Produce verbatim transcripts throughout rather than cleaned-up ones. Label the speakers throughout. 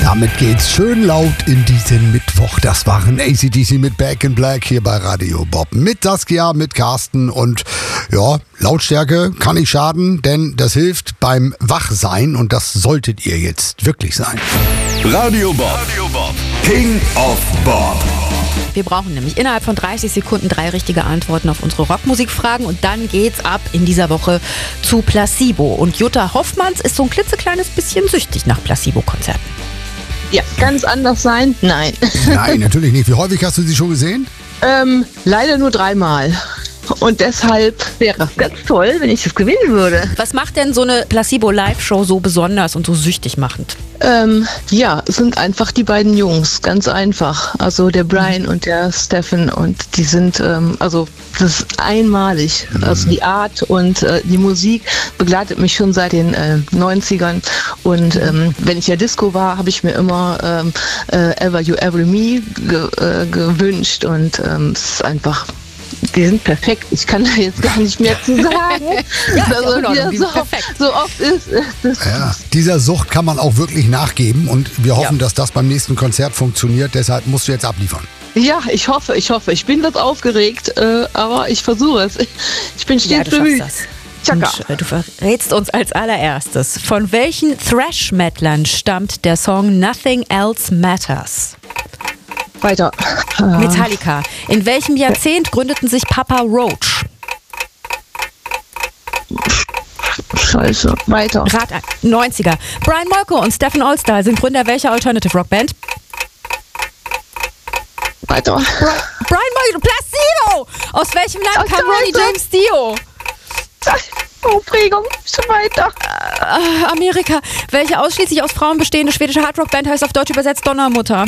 Speaker 1: Damit geht's schön laut in diesen Mittwoch. Das waren A C D C mit Back in Black hier bei Radio Bob. Mit Saskia, mit Carsten und ja, Lautstärke kann nicht schaden, denn das hilft beim Wachsein und das solltet ihr jetzt wirklich sein.
Speaker 2: Radio Bob, Radio Bob. King of Bob.
Speaker 3: Wir brauchen nämlich innerhalb von dreißig Sekunden drei richtige Antworten auf unsere Rockmusikfragen und dann geht's ab in dieser Woche zu Placebo. Und Jutta Hoffmanns ist so ein klitzekleines bisschen süchtig nach Placebo-Konzerten.
Speaker 4: Ja, ganz anders sein? Nein.
Speaker 1: Nein, natürlich nicht. Wie häufig hast du sie schon gesehen?
Speaker 4: ähm, leider nur dreimal. Und deshalb wäre es ganz toll, wenn ich das gewinnen würde.
Speaker 3: Was macht denn so eine Placebo-Live-Show so besonders und so süchtig machend?
Speaker 4: Ähm, ja, es sind einfach die beiden Jungs, ganz einfach. Also der Brian und der Stephen und die sind, ähm, also das ist einmalig. Mhm. Also die Art und äh, die Musik begleitet mich schon seit den äh, neunzigern und ähm, wenn ich ja Disco war, habe ich mir immer ähm, äh, Ever You Ever Me ge äh, gewünscht und ähm, es ist einfach... Die sind perfekt. Ich kann da jetzt gar nicht mehr zu sagen.
Speaker 3: Ja,
Speaker 4: also,
Speaker 3: ja,
Speaker 4: wie das so, so oft ist. ist
Speaker 1: Ja, dieser Sucht kann man auch wirklich nachgeben und wir hoffen, ja. dass das beim nächsten Konzert funktioniert. Deshalb musst du jetzt abliefern.
Speaker 4: Ja, ich hoffe, ich hoffe. Ich bin das aufgeregt, äh, aber ich versuche es. Ich bin stets
Speaker 3: ja,
Speaker 4: bemüht.
Speaker 3: Und du verrätst uns als allererstes, von welchen Thrash-Metlern stammt der Song Nothing Else Matters?
Speaker 4: Weiter.
Speaker 3: Metallica. In welchem Jahrzehnt gründeten sich Papa Roach?
Speaker 4: Scheiße. Weiter.
Speaker 3: Rat ein. neunziger. Brian Molko und Stephen Allstar sind Gründer welcher Alternative Rock Band?
Speaker 4: Weiter.
Speaker 3: Bri- Brian Molko. Placebo! Aus welchem Land
Speaker 4: Aus
Speaker 3: kam Ronnie
Speaker 4: Scheiße.
Speaker 3: James Dio?
Speaker 4: Aufregung. Schon weiter.
Speaker 3: Äh, Amerika. Welche ausschließlich aus Frauen bestehende schwedische Hardrock-Band heißt auf Deutsch übersetzt Donnermutter?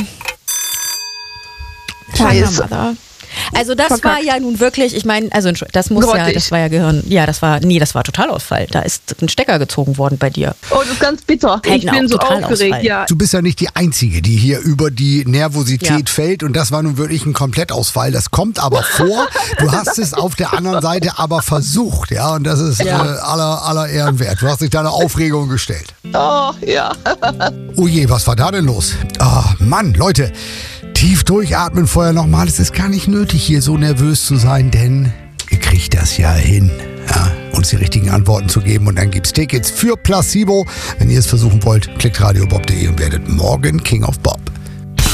Speaker 4: Scheiße.
Speaker 3: Mother. Also das
Speaker 4: Verkackt.
Speaker 3: war ja nun wirklich, ich meine, also das muss
Speaker 4: Grottig.
Speaker 3: ja, das war ja Gehirn, ja, das war, nee, das war Totalausfall. Da ist ein Stecker gezogen worden bei dir.
Speaker 4: Oh, das ist ganz bitter. Ich
Speaker 3: Genau,
Speaker 4: bin so
Speaker 3: Totalausfall.
Speaker 4: aufgeregt, ja.
Speaker 1: Du bist ja nicht die Einzige, die hier über die Nervosität
Speaker 3: Ja.
Speaker 1: fällt und das war nun wirklich ein Komplettausfall. Das kommt aber vor. Du hast es auf der anderen Seite aber versucht, ja, und das ist
Speaker 3: Ja.
Speaker 1: äh, aller, aller Ehren wert. Du hast dich deiner Aufregung gestellt.
Speaker 4: Oh, ja.
Speaker 1: Oh je, was war da denn los? Ah, Mann, Leute, tief durchatmen vorher nochmal. Es ist gar nicht nötig, hier so nervös zu sein, denn ihr kriegt das ja hin, ja, uns die richtigen Antworten zu geben. Und dann gibt's Tickets für Placebo. Wenn ihr es versuchen wollt, klickt radiobob punkt de und werdet morgen King of Bob.